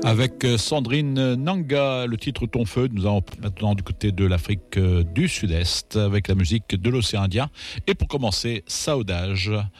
Avec Sandrine Nanga, le titre Ton Feu. Nous allons maintenant du côté de l'Afrique du Sud-Est avec la musique de l'océan Indien. Et pour commencer, Saudage